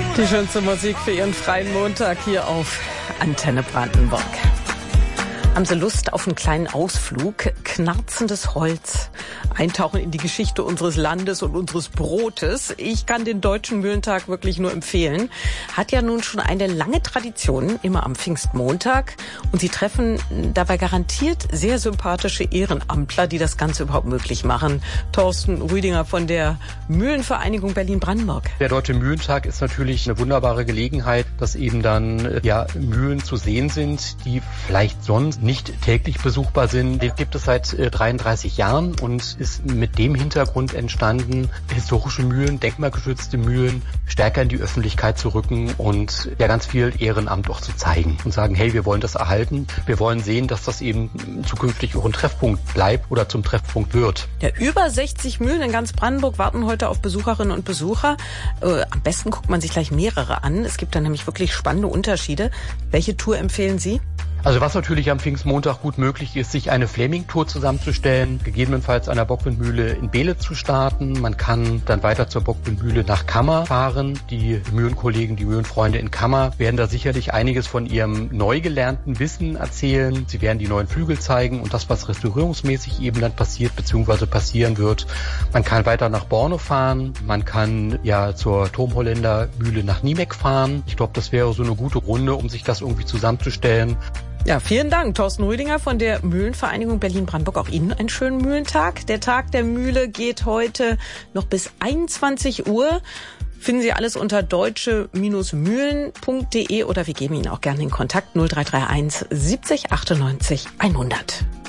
Die schönste Musik für Ihren freien Montag hier auf Antenne Brandenburg. Haben Sie Lust auf einen kleinen Ausflug? Knarzendes Holz, eintauchen in die Geschichte unseres Landes und unseres Brotes. Ich kann den Deutschen Mühlentag wirklich nur empfehlen. Hat ja nun schon eine lange Tradition, immer am Pfingstmontag. Und Sie treffen dabei garantiert sehr sympathische Ehrenamtler, die das Ganze überhaupt möglich machen. Thorsten Rüdinger von der Mühlenvereinigung Berlin-Brandenburg. Der Deutsche Mühlentag ist natürlich eine wunderbare Gelegenheit, dass eben dann Mühlen zu sehen sind, die vielleicht sonst nicht täglich besuchbar sind. Den gibt es seit 33 Jahren und ist mit dem Hintergrund entstanden, historische Mühlen, denkmalgeschützte Mühlen stärker in die Öffentlichkeit zu rücken und ganz viel Ehrenamt auch zu zeigen und sagen, hey, wir wollen das erhalten. Wir wollen sehen, dass das eben zukünftig auch ein Treffpunkt bleibt oder zum Treffpunkt wird. Ja, über 60 Mühlen in ganz Brandenburg warten heute auf Besucherinnen und Besucher. Am besten guckt man sich gleich mehrere an. Es gibt da nämlich wirklich spannende Unterschiede. Welche Tour empfehlen Sie? Also was natürlich am Pfingstmontag gut möglich ist, sich eine Flaming-Tour zusammenzustellen, gegebenenfalls an der Bockwindmühle in Behle zu starten. Man kann dann weiter zur Bockwindmühle nach Kammer fahren. Die Mühlenkollegen, die Mühlenfreunde in Kammer werden da sicherlich einiges von ihrem neu gelernten Wissen erzählen. Sie werden die neuen Flügel zeigen und das, was restaurierungsmäßig eben dann passiert bzw. passieren wird. Man kann weiter nach Borne fahren. Man kann zur Turmholländer Mühle nach Niemek fahren. Ich glaube, das wäre so eine gute Runde, um sich das irgendwie zusammenzustellen. Ja, vielen Dank, Thorsten Rüdinger von der Mühlenvereinigung Berlin-Brandenburg. Auch Ihnen einen schönen Mühlentag. Der Tag der Mühle geht heute noch bis 21 Uhr. Finden Sie alles unter deutsche-mühlen.de oder wir geben Ihnen auch gerne den Kontakt 0331 70 98 100.